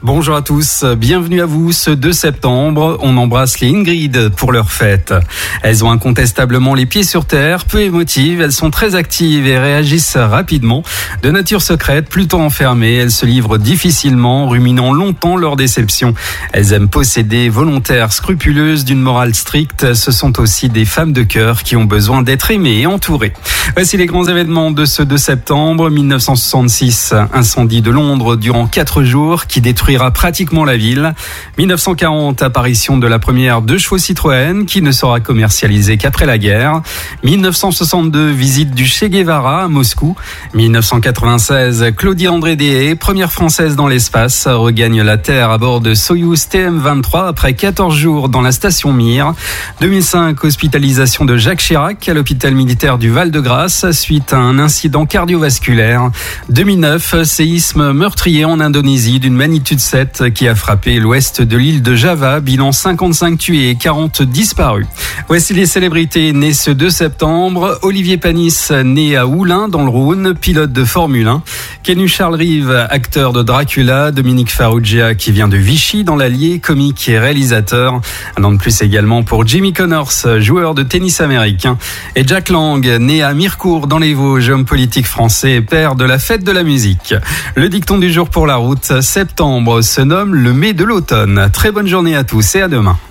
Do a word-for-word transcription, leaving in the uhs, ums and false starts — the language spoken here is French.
Bonjour à tous, bienvenue à vous ce deux septembre. On embrasse les Ingrid pour leur fête. Elles ont incontestablement les pieds sur terre, peu émotives, elles sont très actives et réagissent rapidement. De nature secrète, plutôt enfermées, elles se livrent difficilement, ruminant longtemps leurs déceptions. Elles aiment posséder, volontaires, scrupuleuses, d'une morale stricte. Ce sont aussi des femmes de cœur qui ont besoin d'être aimées et entourées. Voici les grands événements de ce deux septembre. mille neuf cent soixante-six, incendie de Londres durant quatre jours qui détruira pratiquement la ville. mille neuf cent quarante, apparition de la première deux chevaux Citroën qui ne sera commercialisée qu'après la guerre. mille neuf cent soixante-deux, visite du Che Guevara à Moscou. mille neuf cent quatre-vingt-seize, Claudie André-Deshaies, première française dans l'espace, regagne la Terre à bord de Soyouz T M vingt-trois après quatorze jours dans la station Mir. deux mille cinq, hospitalisation de Jacques Chirac à l'hôpital militaire du Val-de-Grâce suite à un incident cardiovasculaire. deux mille neuf, séisme meurtrier en Indonésie d'une magnitude sept qui a frappé l'ouest de l'île de Java, bilan cinquante-cinq tués et quarante disparus. Voici les célébrités nées ce deux septembre. Olivier Panis, né à Oulin dans le Rhône, pilote de Formule un. Kenny Charles Reeve, acteur de Dracula. Dominique Farrugia qui vient de Vichy dans l'Allier, comique et réalisateur. Un an de plus également pour Jimmy Connors, joueur de tennis américain. Et Jack Lang, né à Mirecourt dans les Vosges, homme politique français et père de la fête de la musique. Le dicton du jour pour la route, septembre se nomme le mai de l'automne. Très bonne journée à tous et à demain.